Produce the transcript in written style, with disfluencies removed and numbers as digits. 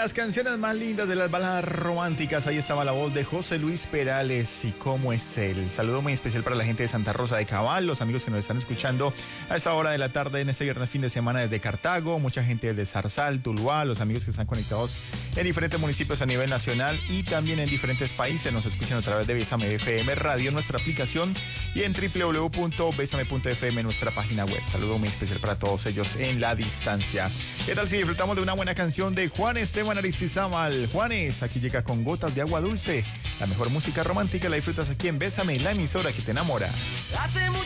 las canciones más lindas, de las baladas románticas. Ahí estaba la voz de José Luis Perales y cómo es él. Saludo muy especial para la gente de Santa Rosa de Cabal, los amigos que nos están escuchando a esta hora de la tarde en este viernes fin de semana desde Cartago, mucha gente desde Zarzal, Tuluá, los amigos que están conectados en diferentes municipios a nivel nacional y también en diferentes países. Nos escuchan a través de Bésame FM Radio, nuestra aplicación, y en www.besame.fm, nuestra página web. Saludo muy especial para todos ellos en la distancia. ¿Qué tal si disfrutamos de una buena canción de Juan Esteban Aristizábal? Juanes, aquí llega con Gotas de Agua Dulce. La mejor música romántica la disfrutas aquí en Bésame, la emisora que te enamora. Hace mucho